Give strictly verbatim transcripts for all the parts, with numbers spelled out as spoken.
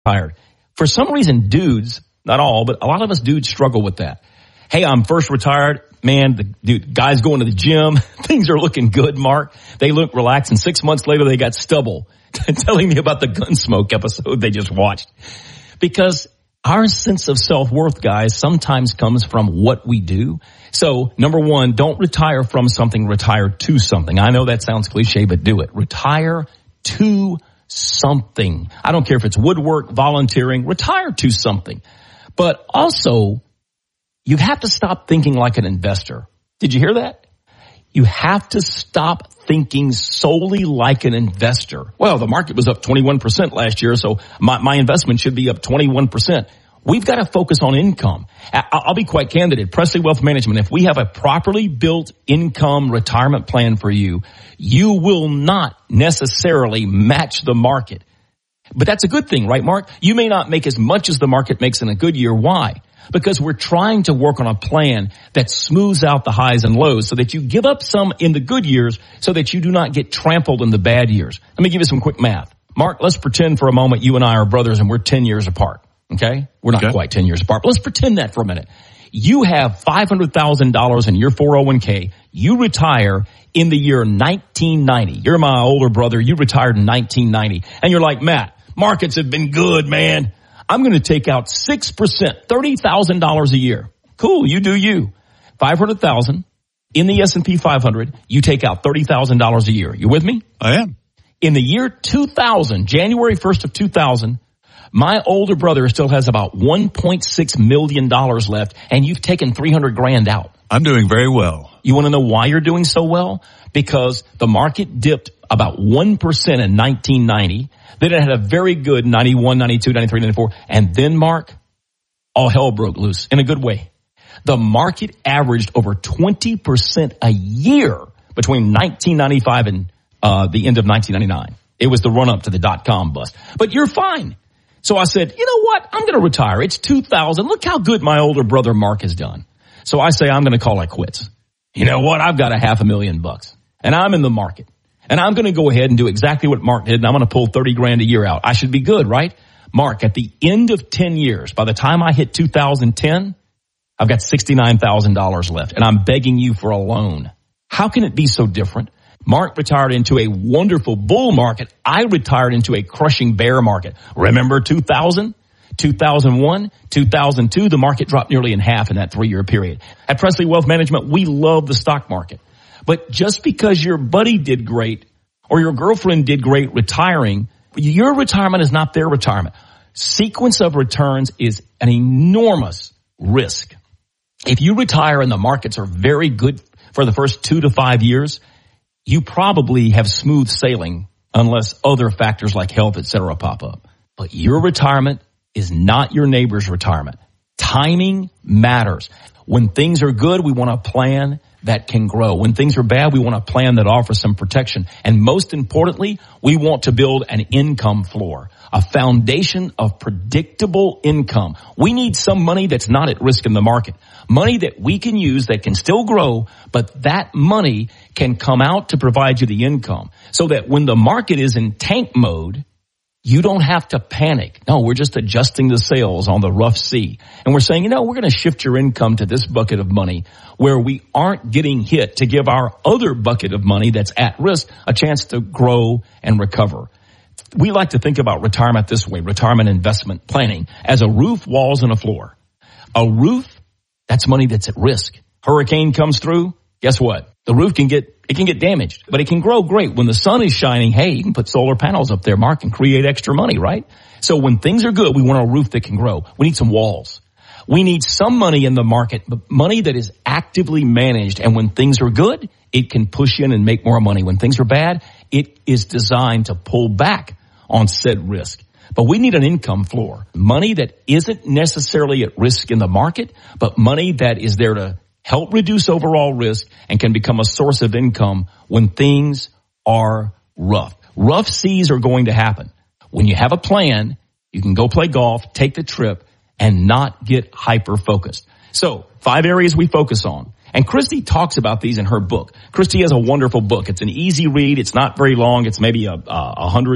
retired. For some reason, dudes, not all, but a lot of us dudes struggle with that. Hey, I'm first retired. Man, the dude, guys going to the gym. Things are looking good, Mark. They look relaxed. And six months later, they got stubble telling me about the Gunsmoke episode they just watched. Because our sense of self-worth, guys, sometimes comes from what we do. So, number one, don't retire from something, retire to something. I know that sounds cliche, but do it. Retire to something. I don't care if it's woodwork, volunteering, retire to something. But also, you have to stop thinking like an investor. Did you hear that? You have to stop thinking solely like an investor. Well, the market was up twenty-one percent last year, so my, my investment should be up twenty-one percent. We've got to focus on income. I'll be quite candid. At Presley Wealth Management, if we have a properly built income retirement plan for you, you will not necessarily match the market. But that's a good thing, right, Mark? You may not make as much as the market makes in a good year. Why? Because we're trying to work on a plan that smooths out the highs and lows so that you give up some in the good years so that you do not get trampled in the bad years. Let me give you some quick math. Mark, let's pretend for a moment you and I are brothers and we're ten years apart. Okay? We're not okay. quite ten years apart, but let's pretend that for a minute. You have five hundred thousand dollars in your four oh one k. You retire in the year nineteen ninety. You're my older brother. You retired in nineteen ninety. And you're like, Matt, markets have been good, man. I'm going to take out six percent, thirty thousand dollars a year. Cool, you do you. five hundred thousand dollars in the S and P five hundred, you take out thirty thousand dollars a year. You with me? I am. In the year two thousand, January first of two thousand, my older brother still has about one point six million dollars left, and you've taken three hundred grand out. I'm doing very well. You want to know why you're doing so well? Because the market dipped about one percent in nineteen ninety. Then it had a very good ninety-one, ninety-two, ninety-three, ninety-four. And then, Mark, all hell broke loose in a good way. The market averaged over twenty percent a year between nineteen ninety-five and uh the end of nineteen ninety-nine. It was the run-up to the dot-com bust. But you're fine. So I said, you know what? I'm going to retire. It's two thousand. Look how good my older brother Mark has done. So I say I'm going to call it quits. You know what? I've got a half a million bucks. And I'm in the market. And I'm going to go ahead and do exactly what Mark did, and I'm going to pull thirty grand a year out. I should be good, right? Mark, at the end of ten years, by the time I hit two thousand ten, I've got sixty-nine thousand dollars left, and I'm begging you for a loan. How can it be so different? Mark retired into a wonderful bull market. I retired into a crushing bear market. Remember two thousand, two thousand one, two thousand two? The market dropped nearly in half in that three-year period. At Presley Wealth Management, we love the stock market. But just because your buddy did great or your girlfriend did great retiring, your retirement is not their retirement. Sequence of returns is an enormous risk. If you retire and the markets are very good for the first two to five years, you probably have smooth sailing unless other factors like health, et cetera, pop up. But your retirement is not your neighbor's retirement. Timing matters. When things are good, we want a plan that can grow. When things are bad, we want a plan that offers some protection. And most importantly, we want to build an income floor, a foundation of predictable income. We need some money that's not at risk in the market, money that we can use that can still grow, but that money can come out to provide you the income so that when the market is in tank mode, you don't have to panic. No, we're just adjusting the sails on the rough sea. And we're saying, you know, we're going to shift your income to this bucket of money where we aren't getting hit to give our other bucket of money that's at risk a chance to grow and recover. We like to think about retirement this way, retirement investment planning, as a roof, walls, and a floor. A roof, that's money that's at risk. Hurricane comes through, guess what? The roof can get, it can get damaged, but it can grow great. When the sun is shining, hey, you can put solar panels up there, Mark, and create extra money, right? So when things are good, we want a roof that can grow. We need some walls. We need some money in the market, but money that is actively managed. And when things are good, it can push in and make more money. When things are bad, it is designed to pull back on said risk. But we need an income floor, money that isn't necessarily at risk in the market, but money that is there to help reduce overall risk and can become a source of income when things are rough. Rough seas are going to happen. When you have a plan, you can go play golf, take the trip, and not get hyper-focused. So, five areas we focus on. And Christy talks about these in her book. Christy has a wonderful book. It's an easy read. It's not very long. It's maybe a, a hundred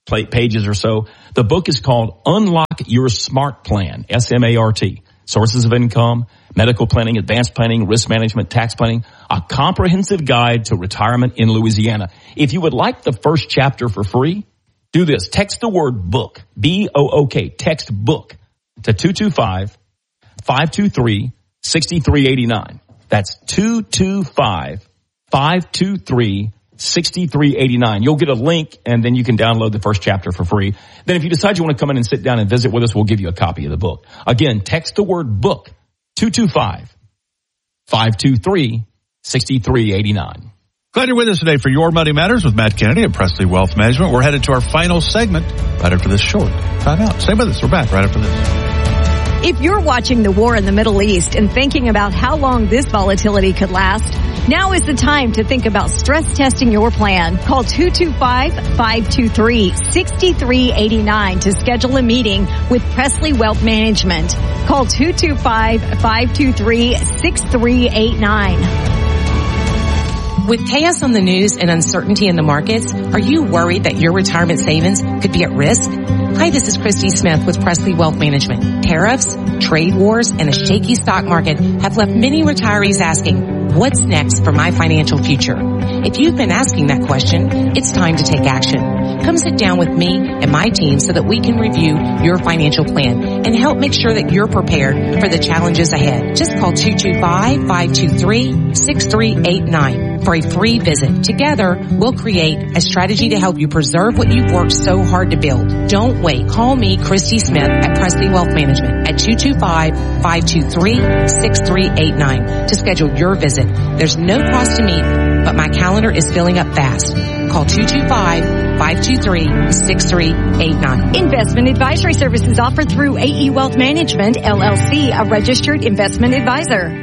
pages or so. The book is called Unlock Your Smart Plan, S M A R T. Sources of income, medical planning, advanced planning, risk management, tax planning, a comprehensive guide to retirement in Louisiana. If you would like the first chapter for free, do this. Text the word book, B O O K, text book to two two five, five two three, six three eight nine. That's two two five, five two three, six three eight nine. You'll get a link and then you can download the first chapter for free. Then if you decide you want to come in and sit down and visit with us, we'll give you a copy of the book. Again, text the word book, two two five, five two three, six three eight nine. Glad you're with us today for Your Money Matters with Matt Kennedy at Presley Wealth Management. We're headed to our final segment right after this short time out. Stay with us. We're back right after this. If you're watching the war in the Middle East and thinking about how long this volatility could last, now is the time to think about stress testing your plan. Call two two five, five two three, six three eight nine to schedule a meeting with Presley Wealth Management. Call two two five, five two three, six three eight nine. With chaos on the news and uncertainty in the markets, are you worried that your retirement savings could be at risk? Hi, this is Christy Smith with Presley Wealth Management. Tariffs, trade wars, and a shaky stock market have left many retirees asking, what's next for my financial future? If you've been asking that question, it's time to take action. Come sit down with me and my team so that we can review your financial plan and help make sure that you're prepared for the challenges ahead. Just call two two five, five two three, six three eight nine for a free visit. Together, we'll create a strategy to help you preserve what you've worked so hard to build. Don't wait. Call me, Christy Smith, at Presley Wealth Management at two two five, five two three, six three eight nine to schedule your visit. There's no cost to meet, but my calendar is filling up fast. Call two two five, five two three, six three eight nine. Investment advisory services offered through A E Wealth Management, L L C, a registered investment advisor.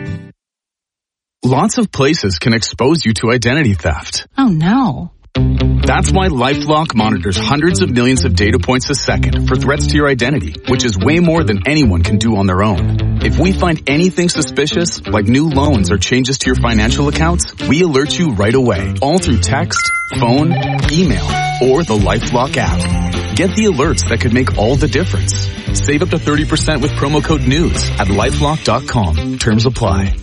Lots of places can expose you to identity theft. Oh no. That's why LifeLock monitors hundreds of millions of data points a second for threats to your identity, which is way more than anyone can do on their own. If we find anything suspicious, like new loans or changes to your financial accounts, we alert you right away, all through text, phone, email, or the LifeLock app. Get the alerts that could make all the difference. Save up to thirty percent with promo code NEWS at lifelock dot com. Terms apply.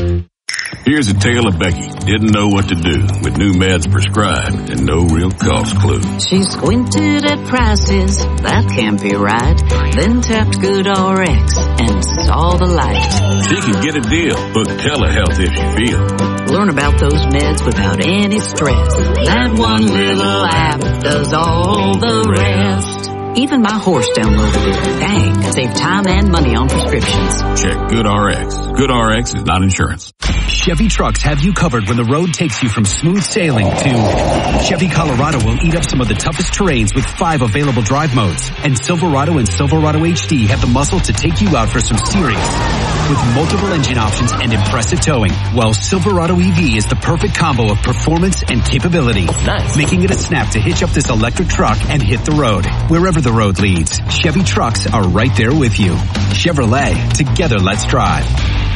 Here's a tale of Becky. Didn't know what to do with new meds prescribed and no real cost clue. She squinted at prices, that can't be right. Then tapped GoodRx and saw the light. She can get a deal. Book telehealth if you feel. Learn about those meds without any stress. That one little app does all the rest. Even my horse downloaded it. Dang, save time and money on prescriptions. Check GoodRx. GoodRx is not insurance. Chevy trucks have you covered when the road takes you from smooth sailing to Chevy Colorado will eat up some of the toughest terrains with five available drive modes. And Silverado and Silverado H D have the muscle to take you out for some serious with multiple engine options and impressive towing. While Silverado E V is the perfect combo of performance and capability. Nice. Making it a snap to hitch up this electric truck and hit the road. Wherever the road leads, Chevy trucks are right there with you. Chevrolet, together let's drive.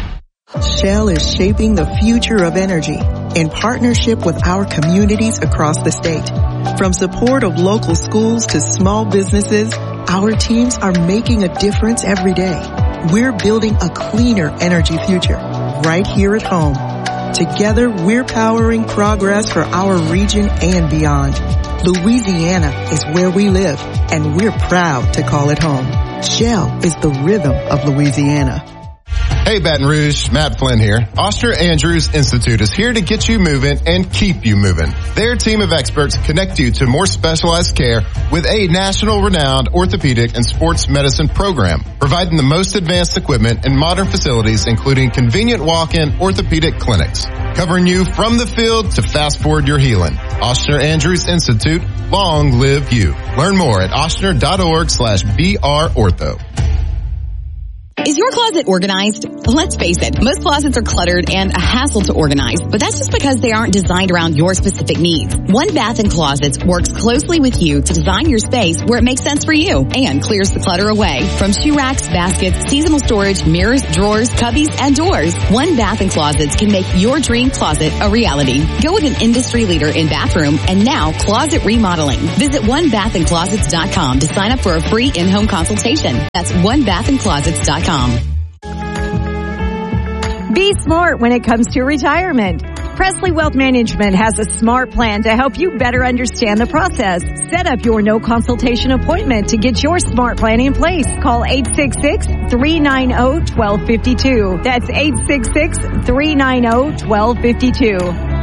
Shell is shaping the future of energy in partnership with our communities across the state. From support of local schools to small businesses, our teams are making a difference every day. We're building a cleaner energy future right here at home. Together, we're powering progress for our region and beyond. Louisiana is where we live, and we're proud to call it home. Shell is the rhythm of Louisiana. Hey Baton Rouge, Matt Flynn here. Oster Andrews Institute is here to get you moving and keep you moving. Their team of experts connect you to more specialized care with a national renowned orthopedic and sports medicine program, providing the most advanced equipment and modern facilities, including convenient walk-in orthopedic clinics, covering you from the field to fast forward your healing. Oster Andrews Institute, long live you. Learn more at ostner.org slash BR Ortho. Is your closet organized? Let's face it, most closets are cluttered and a hassle to organize, but that's just because they aren't designed around your specific needs. One Bath and Closets works closely with you to design your space where it makes sense for you and clears the clutter away. From shoe racks, baskets, seasonal storage, mirrors, drawers, cubbies, and doors, One Bath and Closets can make your dream closet a reality. Go with an industry leader in bathroom and now closet remodeling. Visit one bath and closets dot com to sign up for a free in-home consultation. That's one bath and closets dot com. Be smart when it comes to retirement. Presley Wealth Management has a smart plan to help you better understand the process. Set up your no consultation appointment to get your smart plan in place. Call eight six six, three nine zero, one two five two. That's eight six six, three nine zero, one two five two.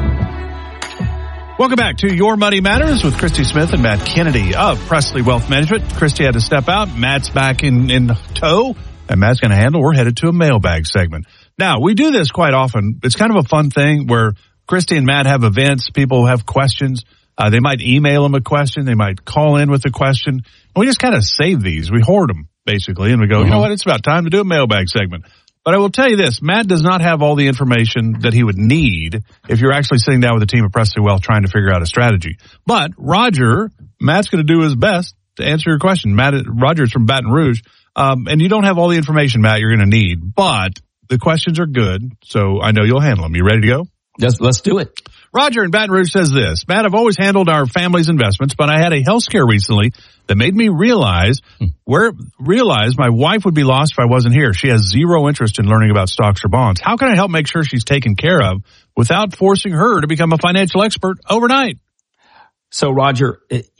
Welcome back to Your Money Matters with Christy Smith and Matt Kennedy of Presley Wealth Management. Christy had to step out. Matt's back in, in tow, and Matt's going to handle. We're headed to a mailbag segment. Now, we do this quite often. It's kind of a fun thing where Christy and Matt have events. People have questions. Uh, they might email them a question. They might call in with a question. And we just kind of save these. We hoard them, basically, and we go, mm-hmm. you know what? It's about time to do a mailbag segment. But I will tell you this, Matt does not have all the information that he would need if you're actually sitting down with a team of Presley Wealth trying to figure out a strategy. But Roger, Matt's going to do his best to answer your question. Matt, Roger's from Baton Rouge. Um, and you don't have all the information, Matt, you're going to need. But the questions are good, so I know you'll handle them. You ready to go? Yes, let's do it. Roger in Baton Rouge says this, Matt, I've always handled our family's investments, but I had a health scare recently that made me realize where realize my wife would be lost if I wasn't here. She has zero interest in learning about stocks or bonds. How can I help make sure she's taken care of without forcing her to become a financial expert overnight? So, Roger,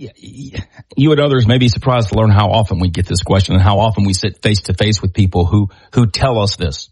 you and others may be surprised to learn how often we get this question and how often we sit face to face with people who who tell us this.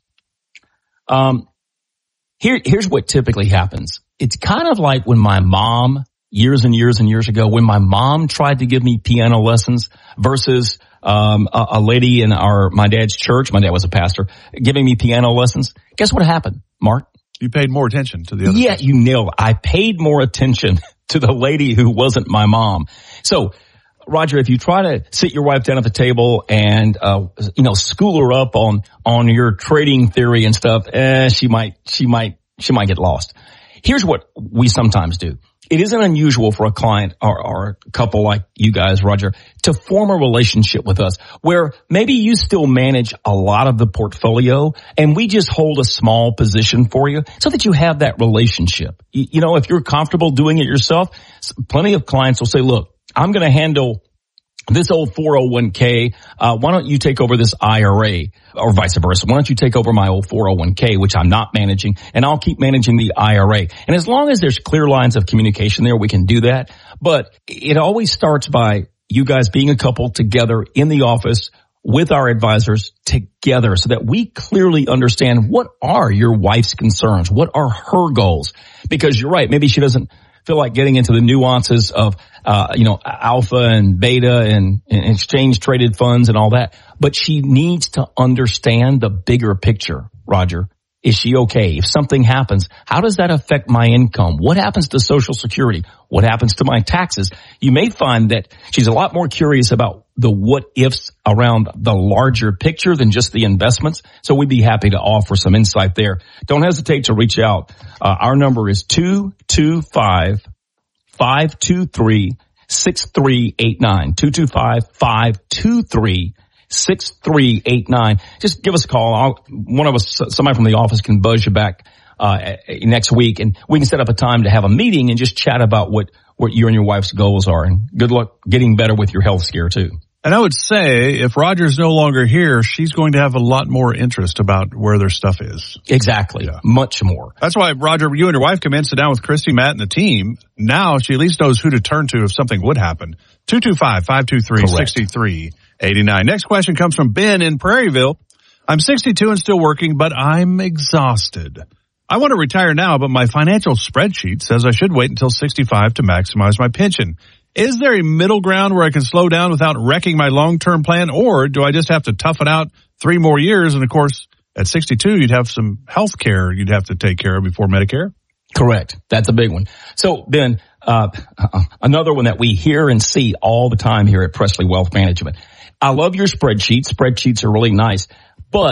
Um, here, here's what typically happens. It's kind of like when my mom, years and years and years ago, when my mom tried to give me piano lessons versus um, a, a lady in our my dad's church. My dad was a pastor, giving me piano lessons. Guess what happened, Mark? You paid more attention to the other. Yeah, person. you nailed it. I paid more attention to the lady who wasn't my mom. So, Roger, if you try to sit your wife down at the table and, uh, you know, school her up on, on your trading theory and stuff, eh, she might, she might, she might get lost. Here's what we sometimes do. It isn't unusual for a client or, or a couple like you guys, Roger, to form a relationship with us where maybe you still manage a lot of the portfolio and we just hold a small position for you so that you have that relationship. You, you know, if you're comfortable doing it yourself, plenty of clients will say, look, I'm going to handle this old four oh one k, uh, why don't you take over this I R A or vice versa? Why don't you take over my old four oh one k, which I'm not managing, and I'll keep managing the I R A. And as long as there's clear lines of communication there, we can do that. But it always starts by you guys being a couple together in the office with our advisors together so that we clearly understand what are your wife's concerns, what are her goals. Because you're right, maybe she doesn't feel like getting into the nuances of, uh, you know, alpha and beta and, and exchange traded funds and all that. But she needs to understand the bigger picture, Roger. Is she okay? If something happens, how does that affect my income? What happens to Social Security? What happens to my taxes? You may find that she's a lot more curious about the what ifs around the larger picture than just the investments. So we'd be happy to offer some insight there. Don't hesitate to reach out. Uh, our number is two two five, five two three, six three eight nine. two two five, five two three, six three eight nine. Just give us a call. I'll, one of us, somebody from the office can buzz you back uh next week, and we can set up a time to have a meeting and just chat about what what you and your wife's goals are. And good luck getting better with your health scare too. And I would say if Roger's no longer here, she's going to have a lot more interest about where their stuff is. Exactly. Yeah. Much more. That's why, Roger, you and your wife come in, sit down with Christy, Matt, and the team. Now she at least knows who to turn to if something would happen. two two five, five two three, six three eight nine. Next question comes from Ben in Prairieville. I'm sixty-two and still working, but I'm exhausted. I want to retire now, but my financial spreadsheet says I should wait until sixty-five to maximize my pension. Is there a middle ground where I can slow down without wrecking my long-term plan, or do I just have to tough it out three more years? And, of course, at sixty-two, you'd have some health care you'd have to take care of before Medicare? Correct. That's a big one. So, Ben, uh, another one that we hear and see all the time here at Presley Wealth Management. I love your spreadsheets. Spreadsheets are really nice. But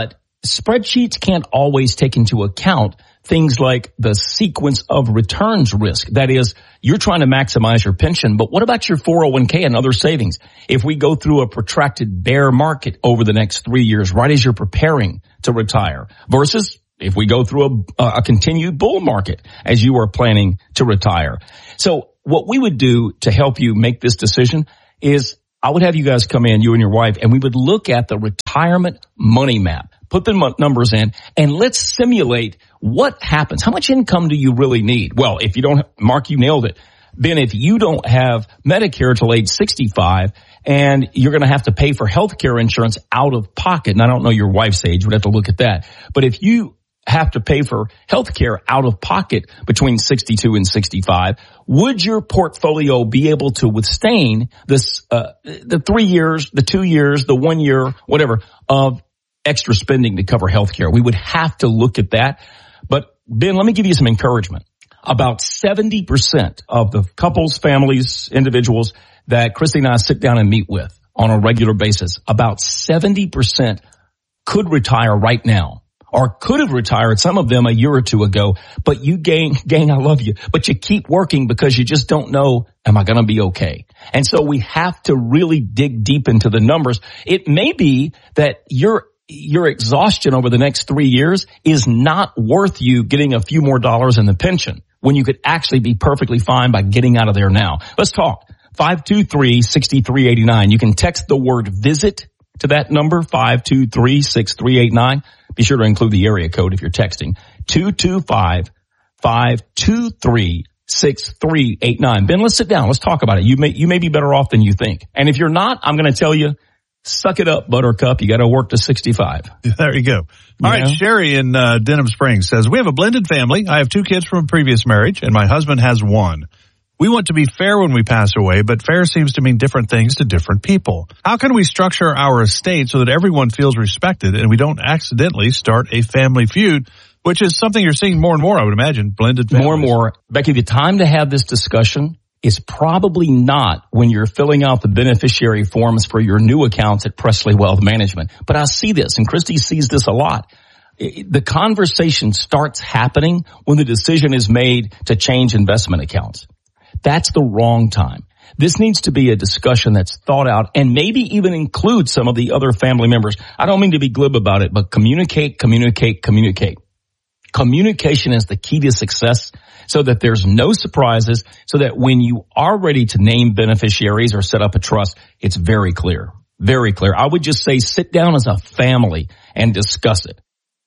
spreadsheets can't always take into account things like the sequence of returns risk. That is, you're trying to maximize your pension, but what about your four oh one k and other savings? If we go through a protracted bear market over the next three years, right as you're preparing to retire, versus if we go through a, a continued bull market as you are planning to retire. So what we would do to help you make this decision is I would have you guys come in, you and your wife, and we would look at the retirement money map, put the numbers in, and let's simulate what happens. How much income do you really need? Well, if you don't, Mark, you nailed it. Ben, if you don't have Medicare till age sixty-five and you're going to have to pay for health care insurance out of pocket, and I don't know your wife's age, we'd have to look at that. But if you have to pay for health care out of pocket between sixty-two and sixty-five, would your portfolio be able to withstand this, uh, the three years, the two years, the one year, whatever, of extra spending to cover health care? We would have to look at that. But Ben, let me give you some encouragement. About seventy percent of the couples, families, individuals that Christy and I sit down and meet with on a regular basis, about seventy percent could retire right now, or could have retired, some of them a year or two ago. But you gang, gang, I love you, but you keep working because you just don't know, am I going to be okay? And so we have to really dig deep into the numbers. It may be that your your exhaustion over the next three years is not worth you getting a few more dollars in the pension when you could actually be perfectly fine by getting out of there now. Let's talk. five two three, six three eight nine. You can text the word visit to that number, five two three, six three eight nine. Be sure to include the area code if you're texting. two two five, five two three, six three eight nine. Ben, let's sit down. Let's talk about it. You may, you may be better off than you think. And if you're not, I'm going to tell you, suck it up, Buttercup. You got to work to sixty-five. There you go. All you right. know? Sherry in uh, Denham Springs says, we have a blended family. I have two kids from a previous marriage, and my husband has one. We want to be fair when we pass away, but fair seems to mean different things to different people. How can we structure our estate so that everyone feels respected and we don't accidentally start a family feud, which is something you're seeing more and more, I would imagine, blended families. More and more. Becky, the time to have this discussion is probably not when you're filling out the beneficiary forms for your new accounts at Presley Wealth Management. But I see this, and Christy sees this a lot. The conversation starts happening when the decision is made to change investment accounts. That's the wrong time. This needs to be a discussion that's thought out and maybe even include some of the other family members. I don't mean to be glib about it, but communicate, communicate, communicate. Communication is the key to success so that there's no surprises, so that when you are ready to name beneficiaries or set up a trust, it's very clear, very clear. I would just say sit down as a family and discuss it.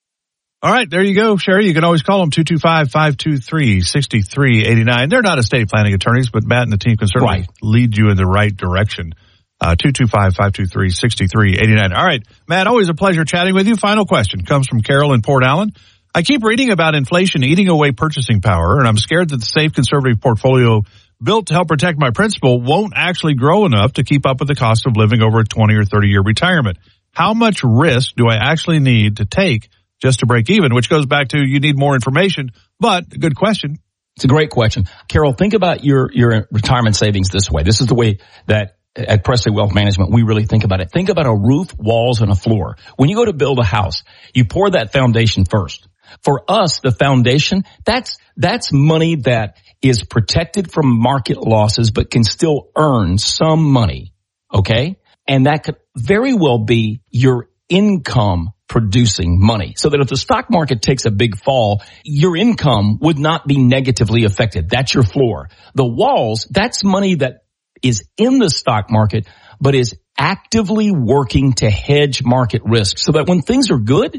All right, there you go, Sherry. You can always call them two two five, five two three, six three eight nine. They're not estate planning attorneys, but Matt and the team can certainly right. lead you in the right direction. Uh, two two five, five two three, six three eight nine. All right, Matt, always a pleasure chatting with you. Final question comes from Carol in Port Allen. I keep reading about inflation eating away purchasing power, and I'm scared that the safe conservative portfolio built to help protect my principal won't actually grow enough to keep up with the cost of living over a twenty or thirty year retirement. How much risk do I actually need to take just to break even? Which goes back to you need more information, but a good question. It's a great question. Carol, think about your, your retirement savings this way. This is the way that at Presley Wealth Management, we really think about it. Think about a roof, walls, and a floor. When you go to build a house, you pour that foundation first. For us, the foundation, that's, that's money that is protected from market losses, but can still earn some money. Okay. And that could very well be your income producing money. So that if the stock market takes a big fall, your income would not be negatively affected. That's your floor. The walls, that's money that is in the stock market, but is actively working to hedge market risk so that when things are good,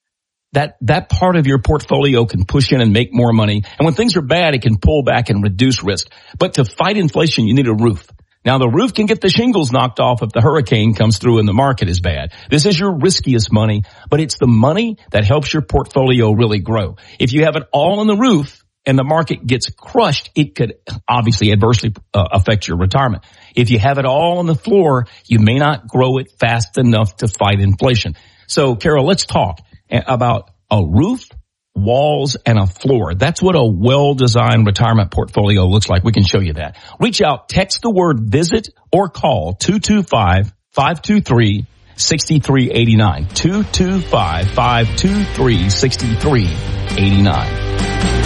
that, that part of your portfolio can push in and make more money. And when things are bad, it can pull back and reduce risk. But to fight inflation, you need a roof. Now, the roof can get the shingles knocked off if the hurricane comes through and the market is bad. This is your riskiest money, but it's the money that helps your portfolio really grow. If you have it all on the roof and the market gets crushed, it could obviously adversely uh, affect your retirement. If you have it all on the floor, you may not grow it fast enough to fight inflation. So, Carol, let's talk about a roof, walls, and a floor. That's what a well-designed retirement portfolio looks like. We can show you that. Reach out, text the word visit, or call two two five, five two three, three eight nine. two two five, five two three, six three eight nine.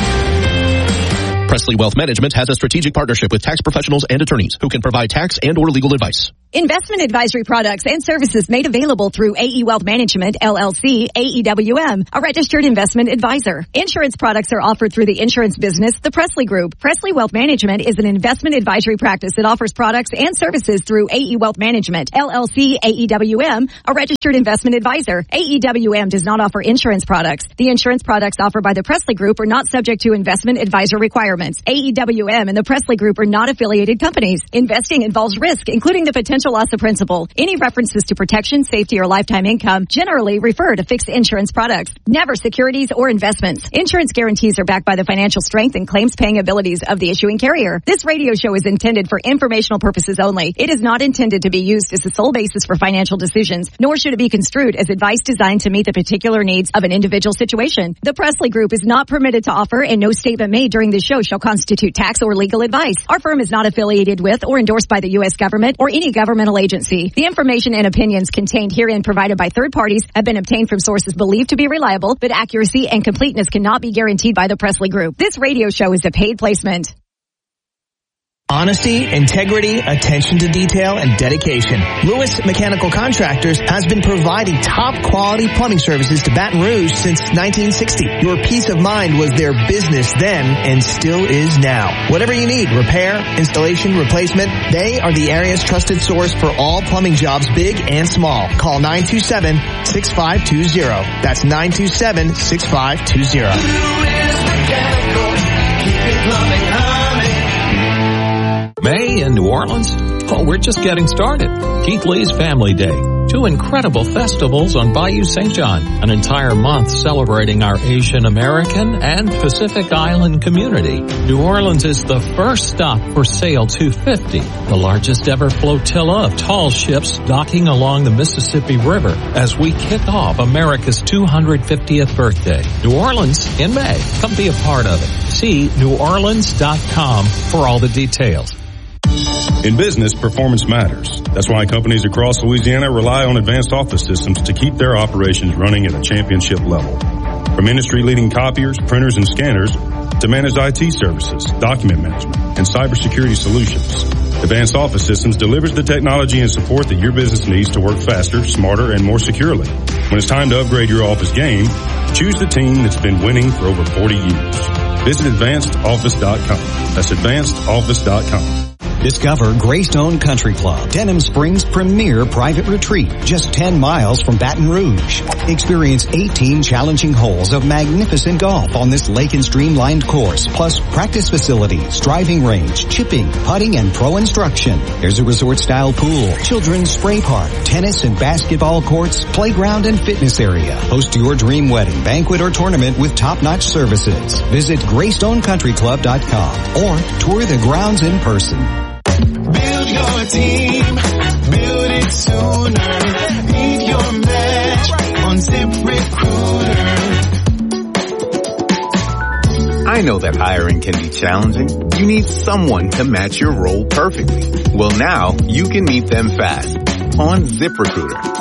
Presley Wealth Management has a strategic partnership with tax professionals and attorneys who can provide tax and or legal advice. Investment advisory products and services made available through A E Wealth Management, L L C, A E W M, a registered investment advisor. Insurance products are offered through the insurance business, the Presley Group. Presley Wealth Management is an investment advisory practice that offers products and services through A E Wealth Management, L L C, A E W M, a registered investment advisor. A E W M does not offer insurance products. The insurance products offered by the Presley Group are not subject to investment advisor requirements. A E W M and the Presley Group are not affiliated companies. Investing involves risk, including the potential loss of principal. Any references to protection, safety, or lifetime income generally refer to fixed insurance products, never securities or investments. Insurance guarantees are backed by the financial strength and claims paying abilities of the issuing carrier. This radio show is intended for informational purposes only. It is not intended to be used as the sole basis for financial decisions, nor should it be construed as advice designed to meet the particular needs of an individual situation. The Presley Group is not permitted to offer, and no statement made during this show shall constitute tax or legal advice. Our firm is not affiliated with or endorsed by the U S government or any governmental agency. The information and opinions contained herein provided by third parties have been obtained from sources believed to be reliable, but accuracy and completeness cannot be guaranteed by the Presley Group. This radio show is a paid placement. Honesty, integrity, attention to detail, and dedication. Lewis Mechanical Contractors has been providing top quality plumbing services to Baton Rouge since nineteen sixty. Your peace of mind was their business then and still is now. Whatever you need, repair, installation, replacement, they are the area's trusted source for all plumbing jobs, big and small. Call nine two seven, six five two zero. That's nine two seven, six five two zero. Lewis Mechanical, keeping plumbing humming. May in New Orleans? Oh, we're just getting started. Keith Lee's Family Day. Two incredible festivals on Bayou Saint John. An entire month celebrating our Asian American and Pacific Island community. New Orleans is the first stop for Sail two fifty, the largest ever flotilla of tall ships docking along the Mississippi River as we kick off America's two hundred fiftieth birthday. New Orleans in May. Come be a part of it. See new orleans dot com for all the details. In business, performance matters. That's why companies across Louisiana rely on Advanced Office Systems to keep their operations running at a championship level. From industry-leading copiers, printers, and scanners to managed I T services, document management, and cybersecurity solutions, Advanced Office Systems delivers the technology and support that your business needs to work faster, smarter, and more securely. When it's time to upgrade your office game, choose the team that's been winning for over forty years. Visit advanced office dot com. That's advanced office dot com. Discover Greystone Country Club, Denham Springs' premier private retreat, just ten miles from Baton Rouge. Experience eighteen challenging holes of magnificent golf on this lake and streamlined course, plus practice facilities, driving range, chipping, putting, and pro instruction. There's a resort-style pool, children's spray park, tennis and basketball courts, playground and fitness area. Host your dream wedding, banquet, or tournament with top-notch services. Visit greystone country club dot com or tour the grounds in person. Build your team, build it sooner. Need your match on ZipRecruiter. I know that hiring can be challenging. You need someone to match your role perfectly. Well, now you can meet them fast on ZipRecruiter.